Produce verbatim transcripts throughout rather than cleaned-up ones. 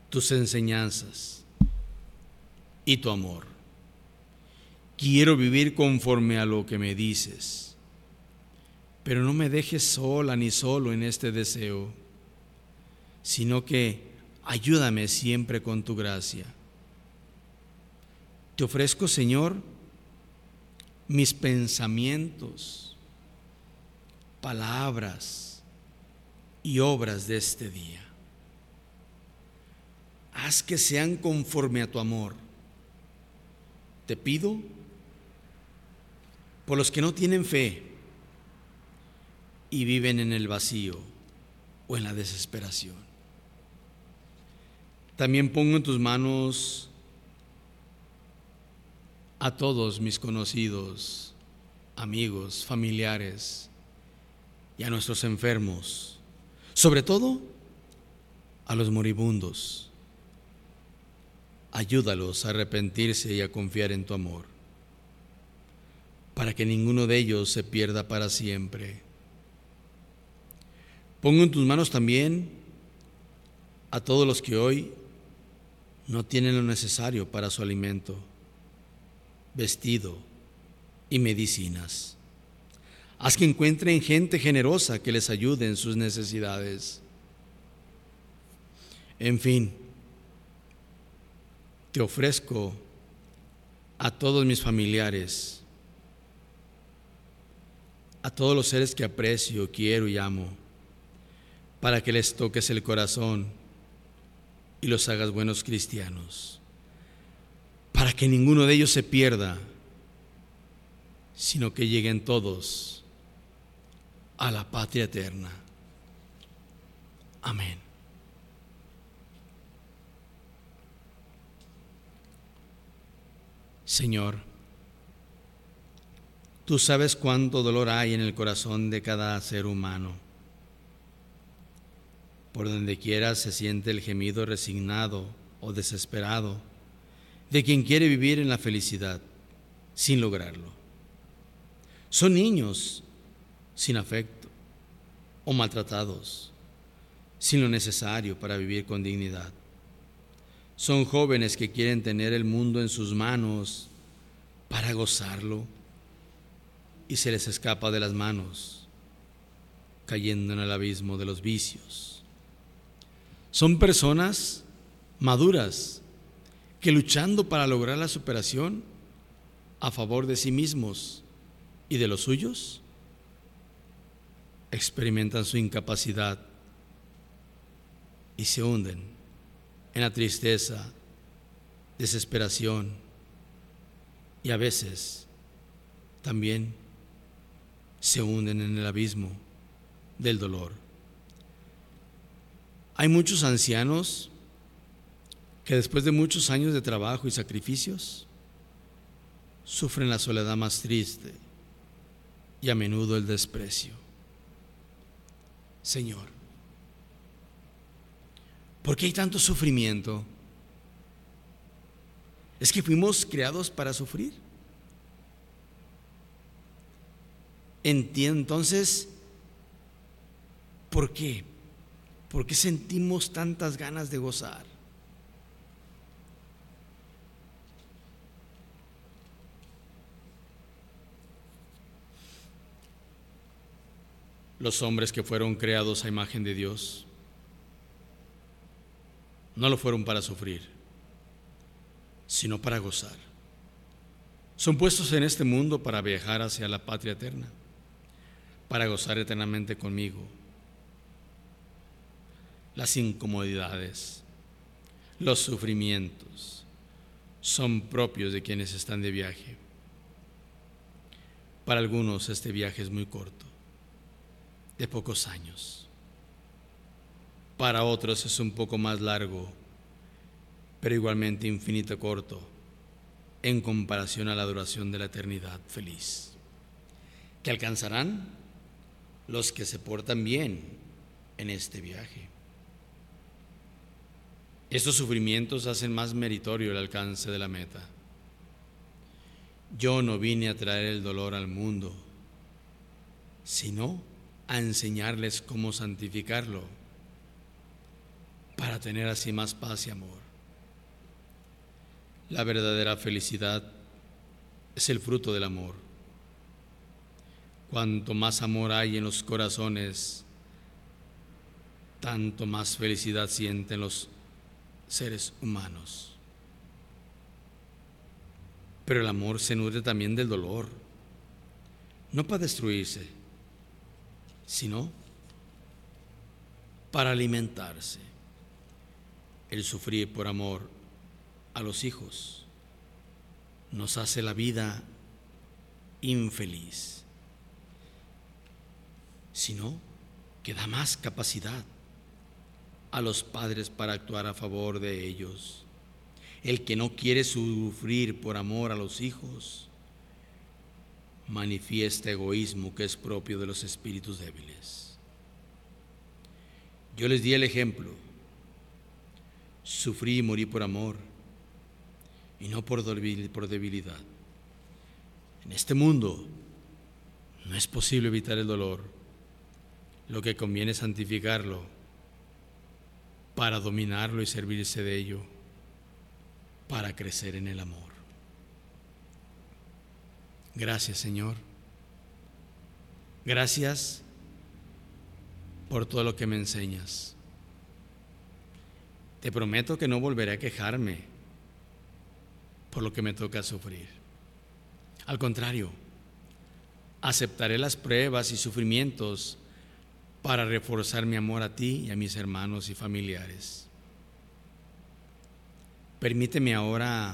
tus enseñanzas y tu amor. Quiero vivir conforme a lo que me dices, pero no me dejes sola ni solo en este deseo, sino que ayúdame siempre con tu gracia. Te ofrezco, Señor, mis pensamientos, palabras y obras de este día. Haz que sean conforme a tu amor. Te pido por los que no tienen fe y viven en el vacío o en la desesperación. También pongo en tus manos a todos mis conocidos, amigos, familiares y a nuestros enfermos, sobre todo a los moribundos. Ayúdalos a arrepentirse y a confiar en tu amor, para que ninguno de ellos se pierda para siempre. Pongo en tus manos también a todos los que hoy no tienen lo necesario para su alimento, vestido y medicinas. Haz que encuentren gente generosa que les ayude en sus necesidades. En fin, te ofrezco a todos mis familiares, a todos los seres que aprecio, quiero y amo, para que les toques el corazón y los hagas buenos cristianos, para que ninguno de ellos se pierda, sino que lleguen todos a la patria eterna. Amén. Señor, tú sabes cuánto dolor hay en el corazón de cada ser humano. Por donde quiera se siente el gemido resignado o desesperado de quien quiere vivir en la felicidad sin lograrlo. Son niños sin afecto o maltratados, sin lo necesario para vivir con dignidad. Son jóvenes que quieren tener el mundo en sus manos para gozarlo y se les escapa de las manos, cayendo en el abismo de los vicios. Son personas maduras que, luchando para lograr la superación a favor de sí mismos y de los suyos, experimentan su incapacidad y se hunden en la tristeza, desesperación y a veces también se hunden en el abismo del dolor. Hay muchos ancianos que después de muchos años de trabajo y sacrificios sufren la soledad más triste y a menudo el desprecio. Señor, ¿por qué hay tanto sufrimiento? ¿Es que fuimos creados para sufrir? Entiendo, entonces, ¿por qué? ¿Por qué sentimos tantas ganas de gozar? Los hombres que fueron creados a imagen de Dios no lo fueron para sufrir, sino para gozar. Son puestos en este mundo para viajar hacia la patria eterna, para gozar eternamente conmigo. Las incomodidades, los sufrimientos son propios de quienes están de viaje. Para algunos este viaje es muy corto, de pocos años. Para otros es un poco más largo, pero igualmente infinito corto en comparación a la duración de la eternidad feliz, que alcanzarán los que se portan bien en este viaje. Estos sufrimientos hacen más meritorio el alcance de la meta. Yo no vine a traer el dolor al mundo, sino a enseñarles cómo santificarlo, para tener así más paz y amor. La verdadera felicidad es el fruto del amor. Cuanto más amor hay en los corazones, tanto más felicidad sienten los seres humanos. Pero el amor se nutre también del dolor, no para destruirse, sino para alimentarse. El sufrir por amor a los hijos nos hace la vida infeliz, sino que da más capacidad a los padres para actuar a favor de ellos. El que no quiere sufrir por amor a los hijos manifiesta egoísmo que es propio de los espíritus débiles. Yo les di el ejemplo. Sufrí y morí por amor y no por debilidad. En este mundo no es posible evitar el dolor. Lo que conviene es santificarlo para dominarlo y servirse de ello, para crecer en el amor. Gracias, Señor. Gracias por todo lo que me enseñas. Te prometo que no volveré a quejarme por lo que me toca sufrir. Al contrario, aceptaré las pruebas y sufrimientos para reforzar mi amor a ti y a mis hermanos y familiares. Permíteme ahora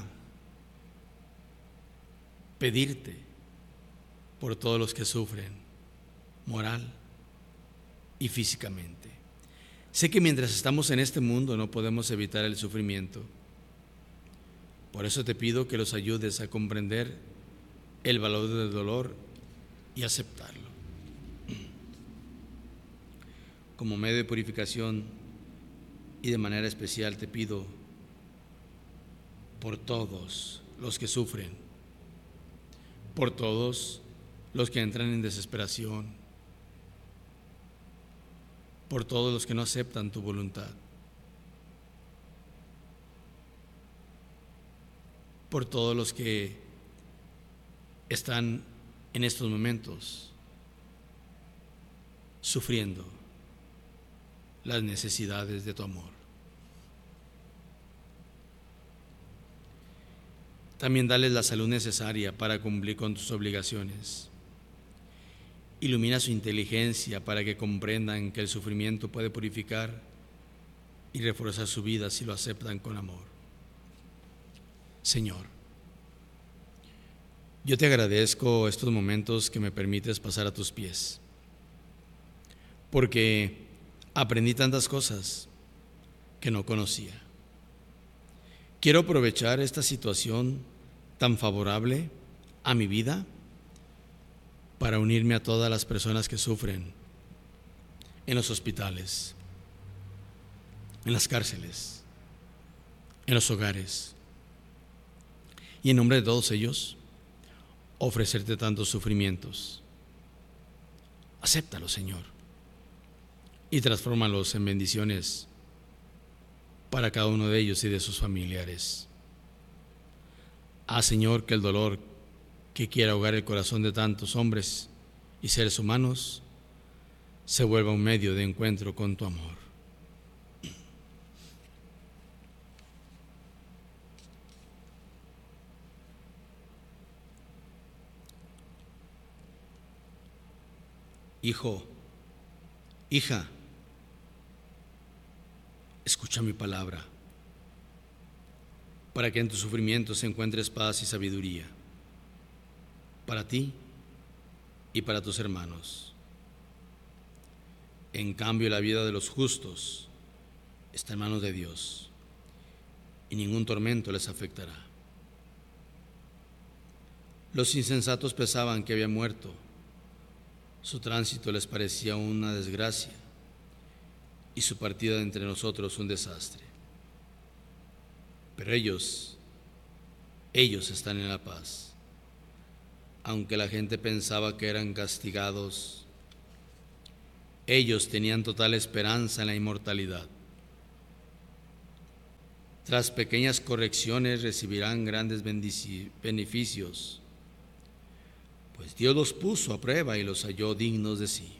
pedirte por todos los que sufren, moral y físicamente. Sé que mientras estamos en este mundo no podemos evitar el sufrimiento. Por eso te pido que los ayudes a comprender el valor del dolor y aceptarlo. Como medio de purificación y de manera especial te pido por todos los que sufren, por todos los que entran en desesperación, por todos los que no aceptan tu voluntad, por todos los que están en estos momentos sufriendo las necesidades de tu amor. También dales la salud necesaria para cumplir con tus obligaciones. Ilumina su inteligencia para que comprendan que el sufrimiento puede purificar y reforzar su vida si lo aceptan con amor. Señor, yo te agradezco estos momentos que me permites pasar a tus pies, porque aprendí tantas cosas que no conocía. Quiero aprovechar esta situación tan favorable a mi vida para unirme a todas las personas que sufren en los hospitales, en las cárceles, en los hogares. Y en nombre de todos ellos, ofrecerte tantos sufrimientos. Acéptalos, Señor, y transfórmalos en bendiciones para cada uno de ellos y de sus familiares. Haz, Señor, que el dolor que quiera ahogar el corazón de tantos hombres y seres humanos se vuelva un medio de encuentro con tu amor. Hijo, hija, escucha mi palabra, para que en tus sufrimientos encuentres paz y sabiduría, para ti y para tus hermanos. En cambio, la vida de los justos está en manos de Dios, y ningún tormento les afectará. Los insensatos pensaban que había muerto. Su tránsito les parecía una desgracia y su partida de entre nosotros un desastre. Pero ellos, ellos están en la paz. Aunque la gente pensaba que eran castigados, ellos tenían total esperanza en la inmortalidad. Tras pequeñas correcciones recibirán grandes beneficios, pues Dios los puso a prueba y los halló dignos de sí.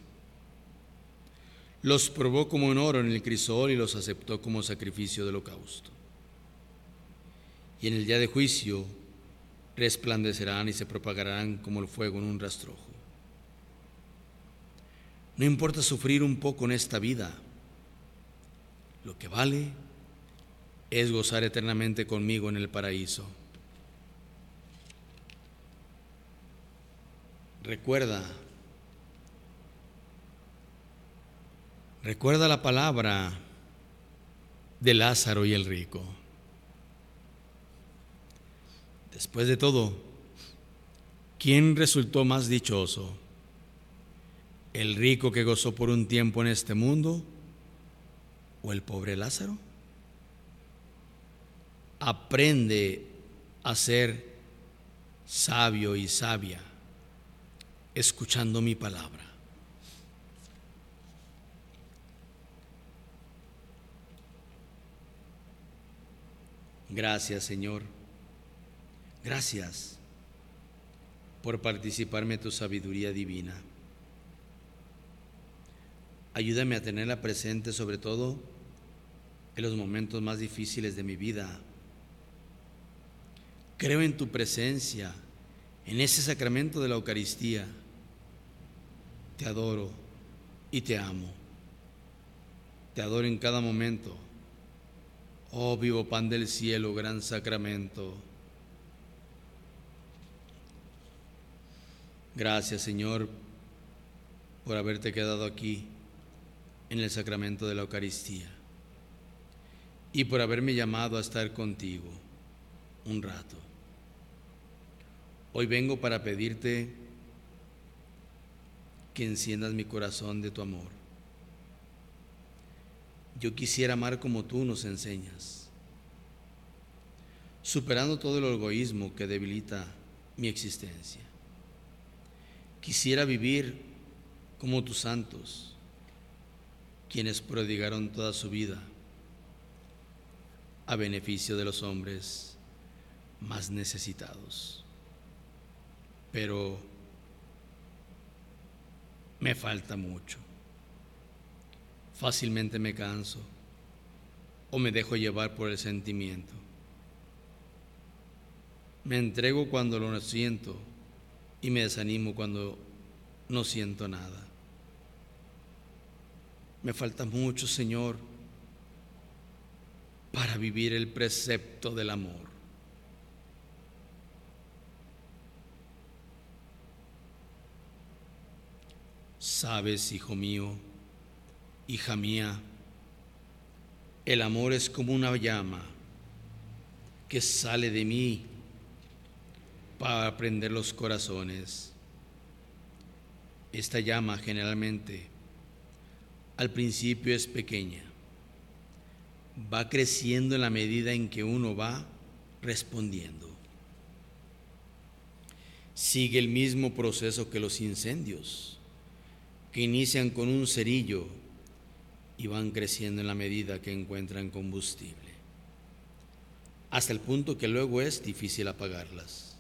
Los probó como en oro en el crisol y los aceptó como sacrificio de holocausto. Y en el día de juicio resplandecerán y se propagarán como el fuego en un rastrojo. No importa sufrir un poco en esta vida, lo que vale es gozar eternamente conmigo en el paraíso. Recuerda, recuerda la palabra de Lázaro y el rico. Después de todo, ¿quién resultó más dichoso? ¿El rico que gozó por un tiempo en este mundo o el pobre Lázaro? Aprende a ser sabio y sabia escuchando mi palabra. Gracias, Señor. Gracias por participarme tu sabiduría divina. Ayúdame a tenerla presente, sobre todo en los momentos más difíciles de mi vida. Creo en tu presencia, en ese sacramento de la Eucaristía. Te adoro y te amo. Te adoro en cada momento. Oh, vivo pan del cielo, gran sacramento. Gracias, Señor, por haberte quedado aquí en el sacramento de la Eucaristía y por haberme llamado a estar contigo un rato. Hoy vengo para pedirte que enciendas mi corazón de tu amor. Yo quisiera amar como tú nos enseñas, superando todo el egoísmo que debilita mi existencia. Quisiera vivir como tus santos, quienes prodigaron toda su vida a beneficio de los hombres más necesitados. Pero me falta mucho. Fácilmente me canso o me dejo llevar por el sentimiento. Me entrego cuando lo siento y me desanimo cuando no siento nada. Me falta mucho, Señor, para vivir el precepto del amor. Sabes, hijo mío, hija mía, el amor es como una llama que sale de mí para prender los corazones. Esta llama generalmente al principio es pequeña, va creciendo en la medida en que uno va respondiendo. Sigue el mismo proceso que los incendios, que inician con un cerillo y van creciendo en la medida que encuentran combustible, hasta el punto que luego es difícil apagarlas.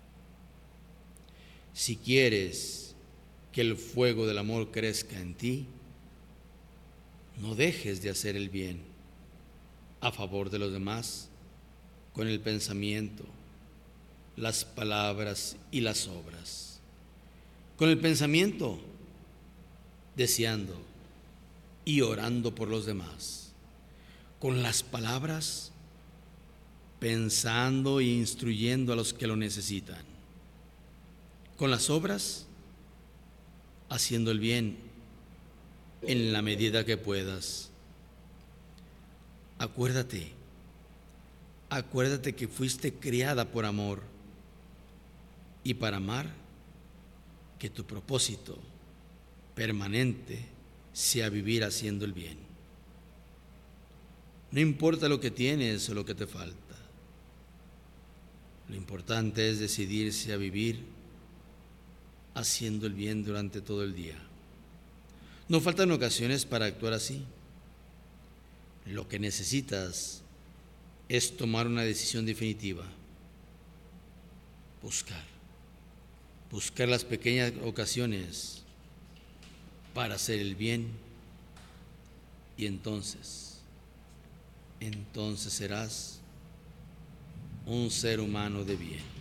Si quieres que el fuego del amor crezca en ti, no dejes de hacer el bien a favor de los demás con el pensamiento, las palabras y las obras. Con el pensamiento, deseando y orando por los demás. Con las palabras, pensando e instruyendo a los que lo necesitan. Con las obras, haciendo el bien en la medida que puedas. Acuérdate, acuérdate que fuiste criada por amor y para amar, que tu propósito permanente sea vivir haciendo el bien. No importa lo que tienes o lo que te falta. Lo importante es decidirse a vivir haciendo el bien durante todo el día. No faltan ocasiones para actuar así. Lo que necesitas es tomar una decisión definitiva. Buscar. Buscar las pequeñas ocasiones para hacer el bien. Y entonces, entonces serás un ser humano de bien.